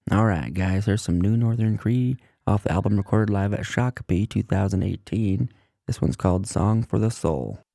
Alright, guys, here's some new Northern Cree off the album recorded live at Shakopee 2018. This one's called Song for the Soul.